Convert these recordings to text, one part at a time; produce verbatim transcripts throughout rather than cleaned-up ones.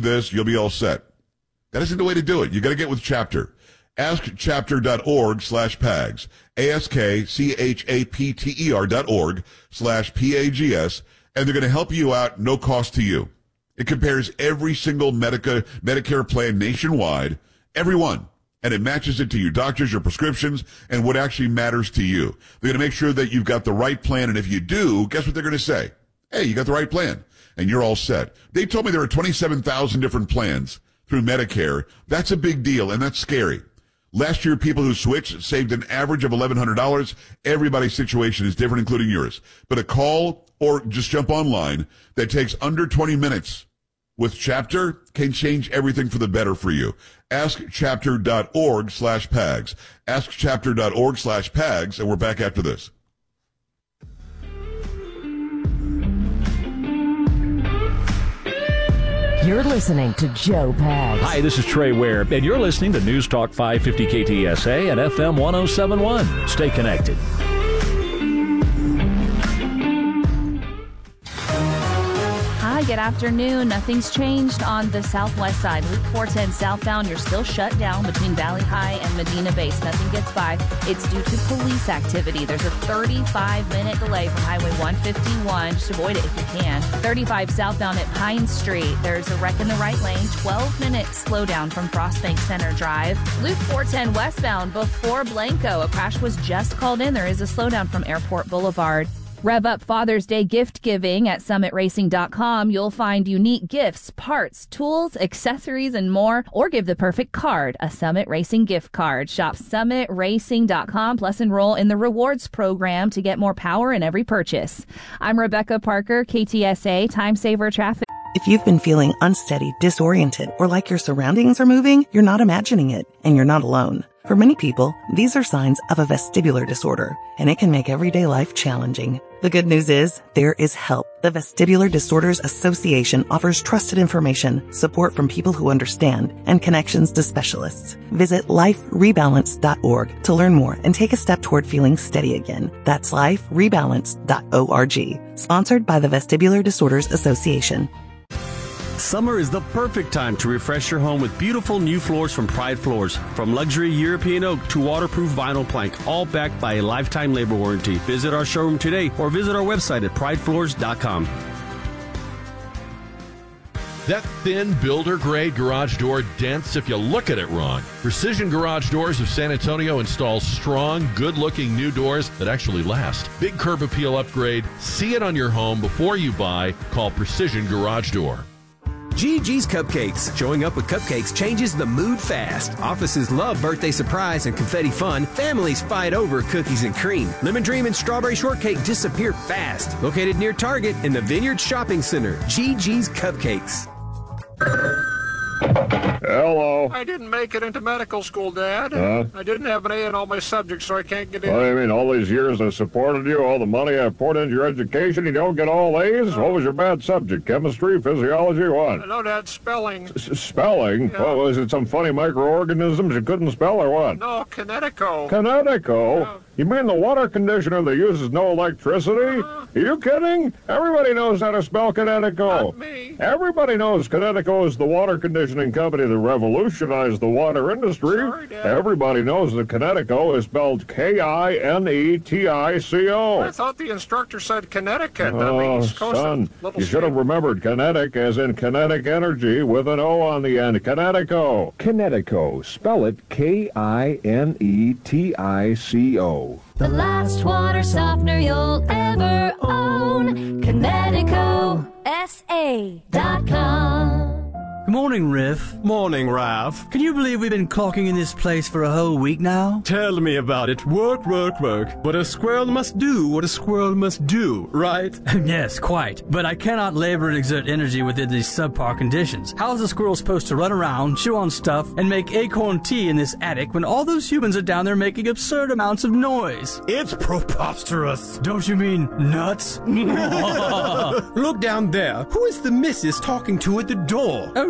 this, you'll be all set. That isn't the way to do it. You got to get with Chapter. askchapter.org slash PAGS. A-S-K-C-H-A-P-T-E-R dot org slash P-A-G-S. And they're going to help you out, no cost to you. It compares every single Medica, Medicare plan nationwide, every one. And it matches it to your doctors, your prescriptions, and what actually matters to you. They're going to make sure that you've got the right plan. And if you do, guess what they're going to say? Hey, you got the right plan. And you're all set. They told me there are twenty-seven thousand different plans through Medicare. That's a big deal, and that's scary. Last year, people who switched saved an average of eleven hundred dollars. Everybody's situation is different, including yours. But a call or just jump online that takes under twenty minutes with Chapter can change everything for the better for you. askchapter.org slash PAGS. askchapter.org slash PAGS, and we're back after this. You're listening to Joe Pags. Hi, this is Trey Ware, and you're listening to News Talk five fifty K T S A and F M one oh seven point one. Stay connected. Hi, good afternoon. Nothing's changed on the southwest side. Loop four ten southbound, you're still shut down between Valley High and Medina Base. Nothing gets by. It's due to police activity. There's a thirty-five minute delay from Highway one fifty-one. Just avoid it if you can. thirty-five southbound at Pine Street. There's a wreck in the right lane. twelve minute slowdown from Frostbank Center Drive. Loop four ten westbound before Blanco. A crash was just called in. There is a slowdown from Airport Boulevard. Rev up Father's Day gift giving at summit racing dot com. You'll find unique gifts, parts, tools, accessories, and more. Or give the perfect card, a Summit Racing gift card. Shop summit racing dot com, plus enroll in the rewards program to get more power in every purchase. I'm Rebecca Parker, K T S A Time Saver Traffic. If you've been feeling unsteady, disoriented, or like your surroundings are moving, you're not imagining it, and you're not alone. For many people, these are signs of a vestibular disorder, and it can make everyday life challenging. The good news is, there is help. The Vestibular Disorders Association offers trusted information, support from people who understand, and connections to specialists. Visit life rebalance dot org to learn more and take a step toward feeling steady again. That's life rebalance dot org. Sponsored by the Vestibular Disorders Association. Summer is the perfect time to refresh your home with beautiful new floors from Pride Floors. From luxury European oak to waterproof vinyl plank, all backed by a lifetime labor warranty. Visit our showroom today or visit our website at pride floors dot com. That thin builder-grade garage door dents if you look at it wrong. Precision Garage Doors of San Antonio installs strong, good-looking new doors that actually last. Big curb appeal upgrade. See it on your home before you buy. Call Precision Garage Door. G G's Cupcakes. Showing up with cupcakes changes the mood fast. Offices love birthday surprise and confetti fun. Families fight over cookies and cream. Lemon Dream and Strawberry Shortcake disappear fast. Located near Target in the Vineyard Shopping Center. G G's Cupcakes. Hello. I didn't make it into medical school, Dad. Huh? I didn't have an A in all my subjects, so I can't get in. What do you mean, all these years I supported you, all the money I poured into your education, you don't get all A's? What was your bad subject? Chemistry, physiology, what? No, Dad, spelling. S- spelling? Yeah. What, was it some funny microorganisms you couldn't spell or what? No, Kinetico. Kinetico? Yeah. You mean the water conditioner that uses no electricity? Uh, Are you kidding? Everybody knows how to spell Kinetico. Not me. Everybody knows Kinetico is the water conditioning company that revolutionized the water industry. Sorry, Dad. Everybody knows that Kinetico is spelled K I N E T I C O. I thought the instructor said Connecticut. Oh, I mean, East Coast, son, little you should have state. remembered kinetic as in kinetic energy with an O on the end. Kinetico. Kinetico. Spell it K I N E T I C O. The last water softener you'll ever own. Kinetico S A dot com. Good morning, Riff. Morning, Ralph. Can you believe we've been clocking in this place for a whole week now? Tell me about it. Work, work, work. But a squirrel must do what a squirrel must do, right? Yes, quite. But I cannot labor and exert energy within these subpar conditions. How is a squirrel supposed to run around, chew on stuff, and make acorn tea in this attic when all those humans are down there making absurd amounts of noise? It's preposterous. Don't you mean nuts? Look down there. Who is the missus talking to at the door? Oh,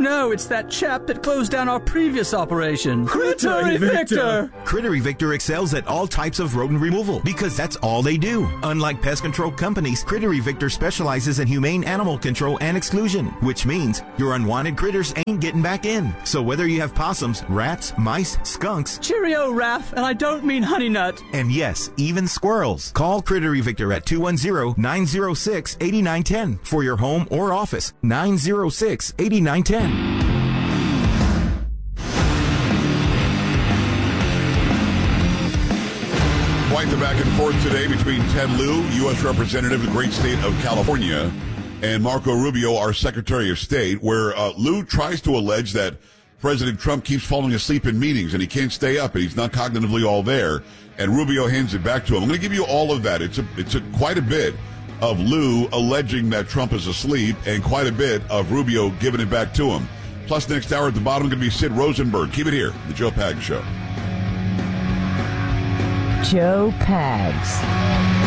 no, it's that chap that closed down our previous operation. Critter Victor! Critter Victor excels at all types of rodent removal because that's all they do. Unlike pest control companies, Critter Victor specializes in humane animal control and exclusion, which means your unwanted critters ain't getting back in. So whether you have possums, rats, mice, skunks... Cheerio, Raph, and I don't mean Honey Nut. And yes, even squirrels. Call Critter Victor at two one zero, nine zero six, eight nine one zero for your home or office. nine zero six, eight nine one zero. Quite the back and forth today between Ted Lieu, U S Representative of the great state of California, and Marco Rubio, our Secretary of State, where uh, Lieu tries to allege that President Trump keeps falling asleep in meetings and he can't stay up and he's not cognitively all there, and Rubio hands it back to him. I'm going to give you all of that. It's a, it's a, quite a bit of Lieu alleging that Trump is asleep and quite a bit of Rubio giving it back to him. Plus, next hour at the bottom, going to be Sid Rosenberg. Keep it here, The Joe Pags Show. Joe Pags.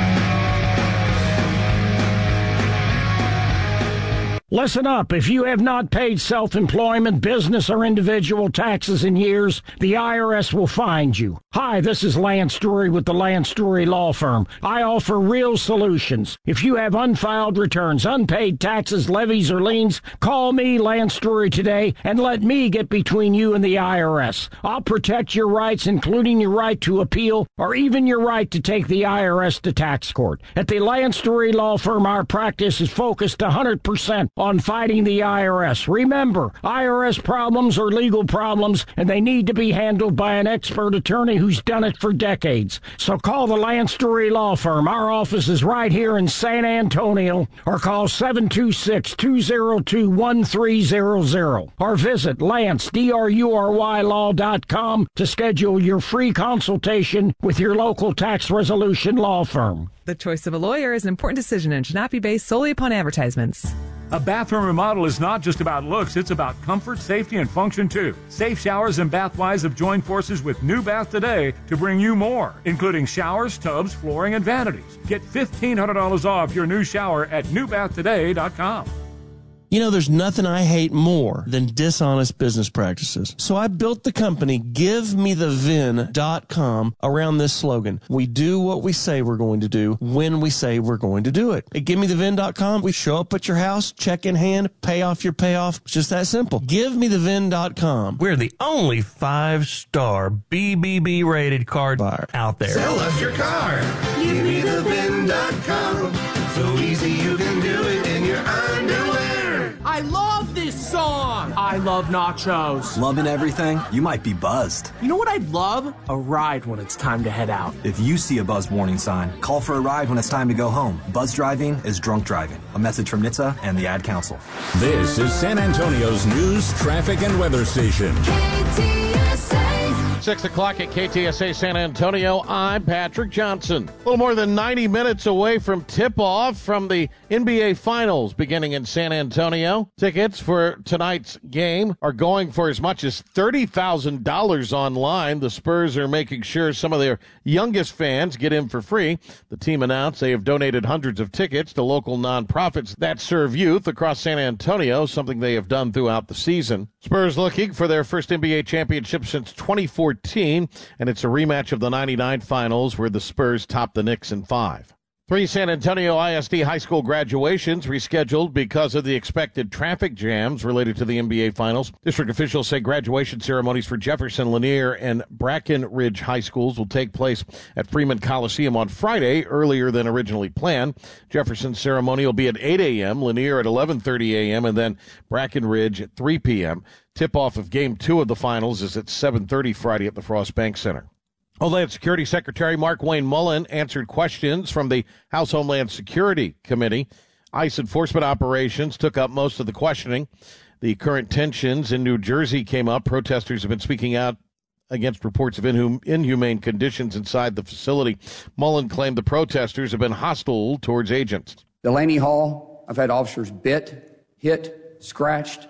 Listen up. If you have not paid self-employment, business, or individual taxes in years, the I R S will find you. Hi, this is Lance Drury with the Lance Drury Law Firm. I offer real solutions. If you have unfiled returns, unpaid taxes, levies, or liens, call me, Lance Drury, today, and let me get between you and the I R S. I'll protect your rights, including your right to appeal, or even your right to take the I R S to tax court. At the Lance Drury Law Firm, our practice is focused one hundred percent on fighting the I R S. Remember, I R S problems are legal problems, and they need to be handled by an expert attorney who's done it for decades. So call the Lance Drury Law Firm. Our office is right here in San Antonio, or call seven two six, two zero two, one three zero zero, or visit Lance, D R U R Y law dot com to schedule your free consultation with your local tax resolution law firm. The choice of a lawyer is an important decision and should not be based solely upon advertisements. A bathroom remodel is not just about looks, it's about comfort, safety, and function too. Safe Showers and Bathwise have joined forces with New Bath Today to bring you more, including showers, tubs, flooring, and vanities. Get fifteen hundred dollars off your new shower at new bath today dot com. You know, there's nothing I hate more than dishonest business practices. So I built the company give me the vin dot com around this slogan. We do what we say we're going to do when we say we're going to do it. At give me the vin dot com, we show up at your house, check in hand, pay off your payoff. It's just that simple. give me the vin dot com. We're the only five-star B B B rated car buyer out there. Sell us your car. give me the vin dot com. So easy you can do it in your underwear. I love this song. I love nachos. Loving everything? You might be buzzed. You know what I'd love? A ride when it's time to head out. If you see a buzz warning sign, call for a ride when it's time to go home. Buzz driving is drunk driving. A message from N H T S A and the Ad Council. This is San Antonio's news, traffic, and weather station. K T S A. Six o'clock at K T S A San Antonio. I'm Patrick Johnson. A little more than ninety minutes away from tip-off from the N B A Finals beginning in San Antonio. Tickets for tonight's game are going for as much as thirty thousand dollars online. The Spurs are making sure some of their youngest fans get in for free. The team announced they have donated hundreds of tickets to local nonprofits that serve youth across San Antonio, something they have done throughout the season. Spurs looking for their first N B A championship since twenty fourteen, and it's a rematch of the ninety-nine finals where the Spurs topped the Knicks in five. Three San Antonio I S D high school graduations rescheduled because of the expected traffic jams related to the N B A Finals. District officials say graduation ceremonies for Jefferson, Lanier, and Brackenridge high schools will take place at Freeman Coliseum on Friday, earlier than originally planned. Jefferson's ceremony will be at eight a.m., Lanier at eleven thirty a.m., and then Brackenridge at three p.m. Tip-off of Game two of the Finals is at seven thirty Friday at the Frost Bank Center. Homeland Security Secretary Markwayne Mullin answered questions from the House Homeland Security Committee. ICE enforcement operations took up most of the questioning. The current tensions in New Jersey came up. Protesters have been speaking out against reports of inhum- inhumane conditions inside the facility. Mullin claimed the protesters have been hostile towards agents. Delaney Hall, I've had officers bit, hit, scratched.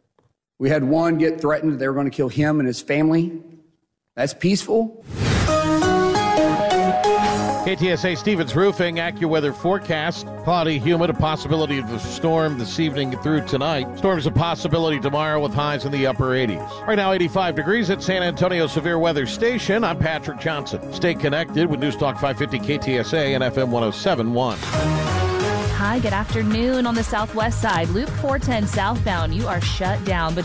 We had one get threatened that they were going to kill him and his family. That's peaceful. K T S A Stevens Roofing, AccuWeather forecast. Cloudy, humid, a possibility of a storm this evening through tonight. Storms a possibility tomorrow with highs in the upper eighties. Right now, eighty-five degrees at San Antonio Severe Weather Station. I'm Patrick Johnson. Stay connected with Newstalk five fifty K T S A and F M one oh seven point one. Hi, good afternoon on the southwest side. Loop four ten southbound, you are shut down.